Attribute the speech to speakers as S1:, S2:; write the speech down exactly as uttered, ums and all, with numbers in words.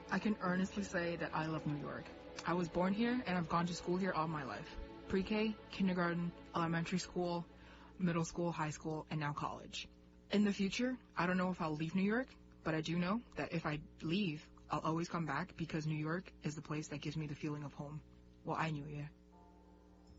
S1: I can earnestly say that I love New York. I was born here and I've gone to school here all my life. Pre-K, kindergarten, elementary school, middle school, high school, and now college. In the future, I don't know if I'll leave New York, but I do know that if I leave, I'll always come back because New York is the place that gives me the feeling of home. Well, I knew, yeah.